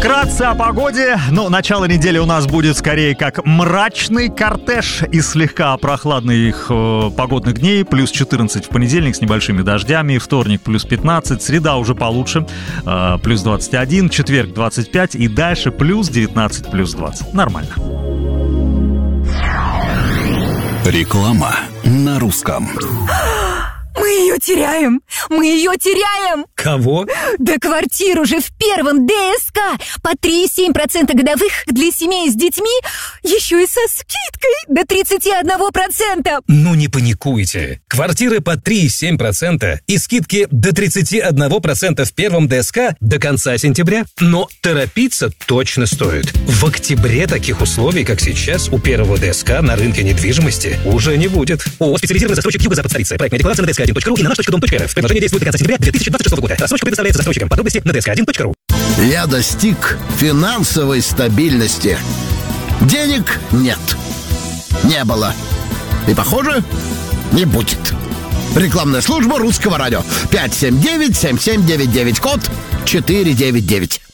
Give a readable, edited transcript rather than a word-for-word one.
Вкратце о погоде. Начало недели у нас будет скорее как мрачный кортеж из слегка прохладных погодных дней. Плюс 14 в понедельник с небольшими дождями. Вторник плюс 15. Среда уже получше. Плюс 21. Четверг 25. И дальше плюс 19, плюс 20. Нормально. Реклама на русском. Мы ее теряем! Мы ее теряем! Кого? Да квартиру же в первом ДСК! По 3,7% годовых для семей с детьми, еще и со скидкой до 31%! Ну не паникуйте. Квартиры по 3,7% и скидки до 31% в первом ДСК до конца сентября. Но торопиться точно стоит. В октябре таких условий, как сейчас, у первого ДСК на рынке недвижимости уже не будет. ООО «Специализированный застройщик Юго-Запад столицы». Проектная декларация на dsк1.ru и на nаш.dom.rf. Предложение действует до конца сентября 2026 года. Рассрочка предоставляется застройщикам. Подробности на dsk1.ru. Я достиг финансовой стабильности. Денег нет. Не было. И, похоже, не будет. Рекламная служба Русского радио. 579-7799, код 499.